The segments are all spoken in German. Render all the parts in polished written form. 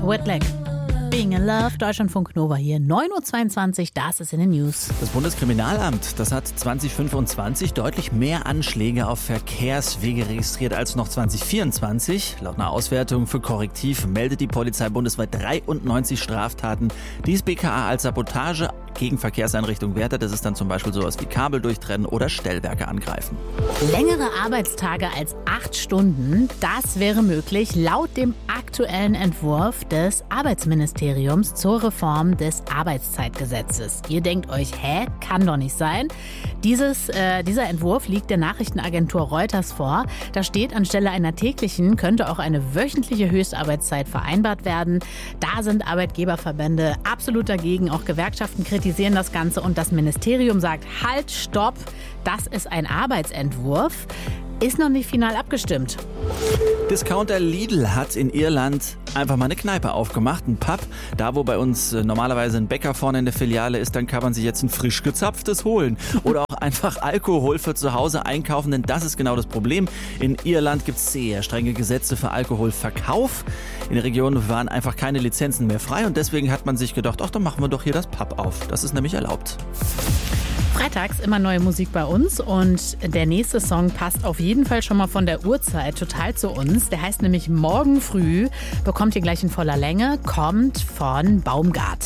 Whitlock. Being in Love, Deutschlandfunk Nova hier, 9.22 Uhr, das ist in den News. Das Bundeskriminalamt, das hat 2025 deutlich mehr Anschläge auf Verkehrswege registriert als noch 2024. Laut einer Auswertung für Korrektiv meldet die Polizei bundesweit 93 Straftaten, die das BKA als Sabotage gegen Verkehrseinrichtungen wertet. Das ist dann zum Beispiel sowas wie Kabel durchtrennen oder Stellwerke angreifen. Längere Arbeitstage als 8 Stunden, das wäre möglich laut dem aktuellen Entwurf des Arbeitsministeriums zur Reform des Arbeitszeitgesetzes. Ihr denkt euch, kann doch nicht sein. Dieser Entwurf liegt der Nachrichtenagentur Reuters vor. Da steht, anstelle einer täglichen könnte auch eine wöchentliche Höchstarbeitszeit vereinbart werden. Da sind Arbeitgeberverbände absolut dagegen, auch Gewerkschaften kritisieren das Ganze und das Ministerium sagt, halt, stopp, das ist ein Arbeitsentwurf. Ist noch nicht final abgestimmt. Discounter Lidl hat in Irland einfach mal eine Kneipe aufgemacht, ein Pub. Da, wo bei uns normalerweise ein Bäcker vorne in der Filiale ist, dann kann man sich jetzt ein frisch gezapftes holen. Oder auch einfach Alkohol für zu Hause einkaufen, denn das ist genau das Problem. In Irland gibt es sehr strenge Gesetze für Alkoholverkauf. In der Region waren einfach keine Lizenzen mehr frei und deswegen hat man sich gedacht, ach, dann machen wir doch hier das Pub auf. Das ist nämlich erlaubt. Freitags immer neue Musik bei uns und der nächste Song passt auf jeden Fall schon mal von der Uhrzeit total zu uns. Der heißt nämlich Morgen früh, bekommt ihr gleich in voller Länge, kommt von Baumgart.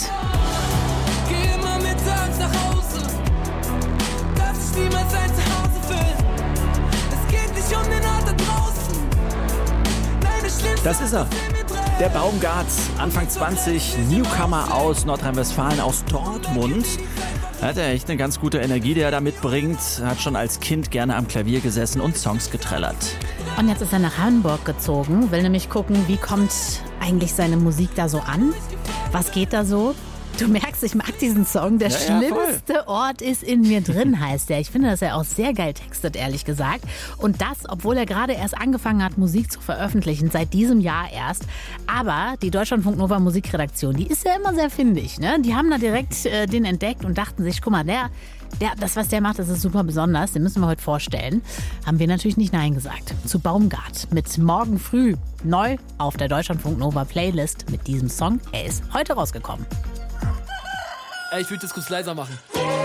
Geh immer mittags nach Hause, dass ich niemals ein Zuhause will. Es geht nicht um den Ort da draußen. Nein, das Schlimmste, Das ist er. Der Baumgart, Anfang 20, Newcomer aus Nordrhein-Westfalen, aus Dortmund. Er hat ja echt eine ganz gute Energie, die er da mitbringt. Hat schon als Kind gerne am Klavier gesessen und Songs getrellert. Und jetzt ist er nach Hamburg gezogen, will nämlich gucken, wie kommt eigentlich seine Musik da so an? Was geht da so? Du merkst, ich mag diesen Song. Der schlimmste Ort ist in mir drin, heißt der. Ich finde, dass er auch sehr geil textet, ehrlich gesagt. Und das, obwohl er gerade erst angefangen hat, Musik zu veröffentlichen, seit diesem Jahr erst. Aber die Deutschlandfunk Nova Musikredaktion, die ist ja immer sehr findig, ne? Die haben da direkt den entdeckt und dachten sich, guck mal, das, was der macht, das ist super besonders. Den müssen wir heute vorstellen. Haben wir natürlich nicht Nein gesagt. Zu Baumgart mit Morgen früh. Neu auf der Deutschlandfunk Nova Playlist mit diesem Song. Er ist heute rausgekommen. Ey, ich würde das kurz leiser machen.